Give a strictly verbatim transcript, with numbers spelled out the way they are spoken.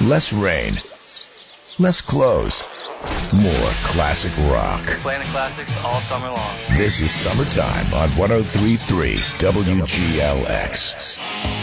Less rain. Less clothes. More classic rock. Playing the classics all summer long. This is Summertime on one oh three point three W G L X.